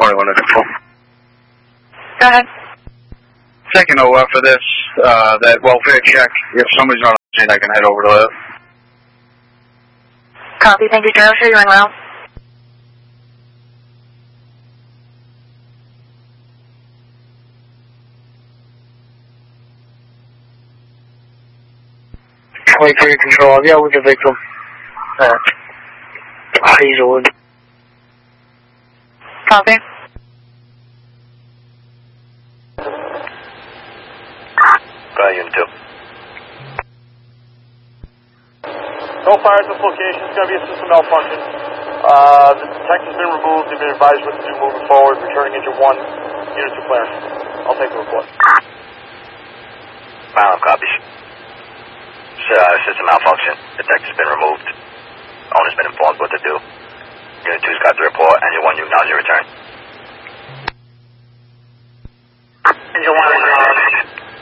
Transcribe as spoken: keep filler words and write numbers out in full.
twenty-one to control. Go ahead. Taking over for this, uh, that welfare check. If somebody's not on the scene, I can head over to that. Copy. Thank you, Joe. Sure, you're doing well. twenty-three control. Yeah, with the victim. Uh, Hazelwood. Copy. Uh, unit two. No fire at this location. It's going to be a system malfunction. Uh, the detective's been removed. They've been advised what to do moving forward. Returning engine one. Unit two clearance. I'll take the report. Violent copies. Uh, system malfunction. Detective's been removed. Owner's been informed what to do. Unit two's got the report. Engine one, you acknowledge your return. Engine one.